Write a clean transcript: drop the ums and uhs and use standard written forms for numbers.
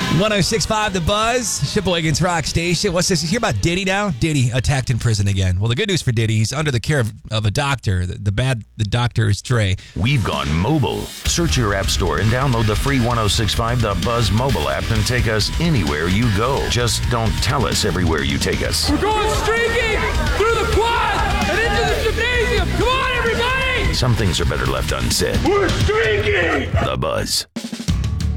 106.5 The Buzz, Shipawaygan's Rock Station. What's this? You hear about Diddy now? Diddy attacked in prison again. Well, the good news for Diddy, he's under the care of a doctor. The doctor is Dre. We've gone mobile. Search your app store and download the free 106.5 The Buzz mobile app and take us anywhere you go. Just don't tell us everywhere you take us. We're going streaking through the quad and into the gymnasium. Come on, everybody! Some things are better left unsaid. We're streaking! The Buzz.